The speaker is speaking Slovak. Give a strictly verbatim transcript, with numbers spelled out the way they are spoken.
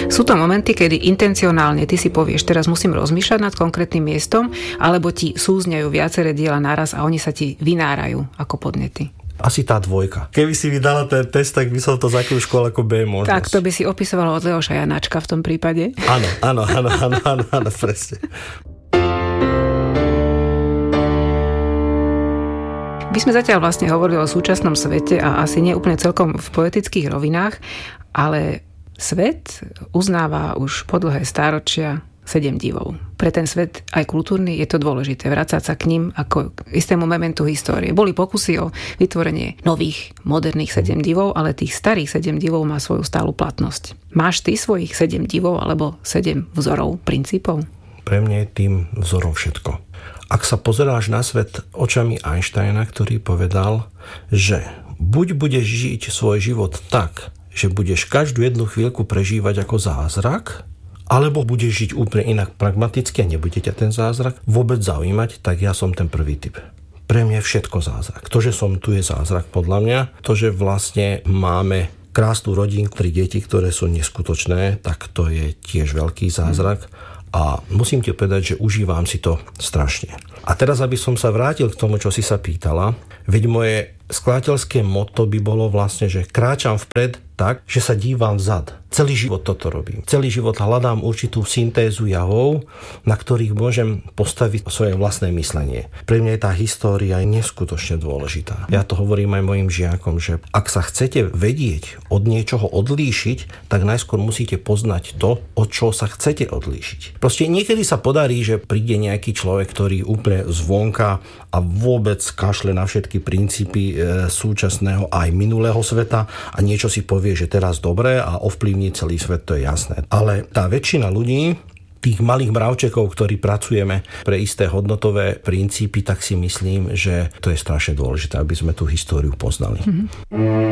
Sú to momenty, kedy intencionálne ty si povieš, teraz musím rozmýšľať nad konkrétnym miestom, alebo ti súzňajú viaceré diela naraz a oni sa ti vynárajú ako podnety. Asi tá dvojka. Keby si vydala ten test, tak by som to zakúškoval ako B možnosť. Tak, to by si opisovalo od Leoša Janáčka v tom prípade. Áno, áno, áno, áno, áno, áno, presne. My sme zatiaľ vlastne hovorili o súčasnom svete a asi nie úplne celkom v poetických rovinách, ale svet uznáva už po dlhé stáročia sedem divov. Pre ten svet aj kultúrny je to dôležité, vrácať sa k ním ako k istému momentu histórie. Boli pokusy o vytvorenie nových, moderných sedem divov, ale tých starých sedem divov má svoju stálu platnosť. Máš ty svojich sedem divov alebo sedem vzorov, princípov? Pre mňa je tým vzorom všetko. Ak sa pozeráš na svet očami Einsteina, ktorý povedal, že buď budeš žiť svoj život tak, že budeš každú jednu chvíľku prežívať ako zázrak, alebo budeš žiť úplne inak pragmaticky a nebude ťa ten zázrak vôbec zaujímať, tak ja som ten prvý typ. Pre mňa je všetko zázrak. To, že som tu, je zázrak podľa mňa. To, že vlastne máme krásnu rodinu, tri deti, ktoré sú neskutočné, tak to je tiež veľký zázrak. A musím ti povedať, že užívam si to strašne. A teraz, aby som sa vrátil k tomu, čo si sa pýtala, veď moje skladateľské motto by bolo vlastne, že kráčam vpred tak, že sa dívam vzad. Celý život toto robím. Celý život hľadám určitú syntézu javov, na ktorých môžem postaviť svoje vlastné myslenie. Pre mňa je tá história neskutočne dôležitá. Ja to hovorím aj mojim žiakom, že ak sa chcete vedieť od niečoho odlíšiť, tak najskôr musíte poznať to, od čoho sa chcete odlíšiť. Proste niekedy sa podarí, že príde nejaký človek, ktorý úplne zvonka a vôbec kašle na všetky princípy e, súčasného aj minulého sveta a niečo si povie, že teraz dobre a ovplyvní celý svet, to je jasné. Ale tá väčšina ľudí, tých malých mravčekov, ktorí pracujeme pre isté hodnotové princípy, tak si myslím, že to je strašne dôležité, aby sme tú históriu poznali. Mm-hmm.